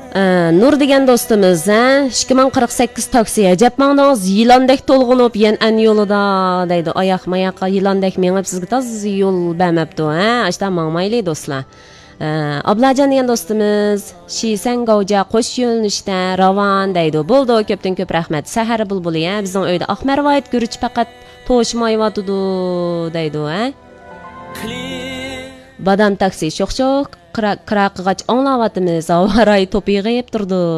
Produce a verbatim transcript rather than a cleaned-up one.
Nur degan do'stimiz, ikki ming qirq sakkiz taksi ajab mangdingiz, yilondek to'lg'inib yan an yo'lida deydi. Oyoq mayoqqa yilondek mengib sizga toz yo'l bermabdi, ha? Ashta mangmayli do'stlar. Ablajon degan do'stimiz, Shisan Gavja qo'sh yo'nalishda ravon deydi. Bo'ldi, ko'pdan ko'p rahmat. Sahar bulbuli, ha? Bizning uyda Ahmarvoyit guruch faqat to'shmayotdi deydi, ha? Badam taksi sho'x-sho'x qiraqig'ach anglayapmiz. Avaray to'pig'ib turdi.